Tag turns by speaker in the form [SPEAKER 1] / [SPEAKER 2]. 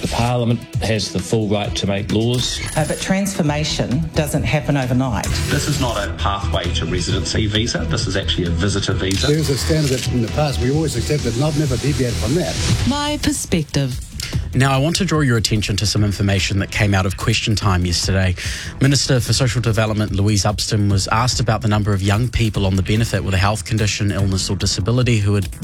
[SPEAKER 1] Parliament has the full right to make laws.
[SPEAKER 2] But transformation doesn't happen overnight.
[SPEAKER 3] This is not a pathway to residency visa. This is actually a visitor visa.
[SPEAKER 4] There is a standard that in the past we always accepted and I've never deviated from that.
[SPEAKER 5] My perspective.
[SPEAKER 6] Now, I want to draw your attention to some information that came out of Question Time yesterday. Minister for Social Development Louise Upston was asked about the number of young people on the benefit with a health condition, illness or disability who had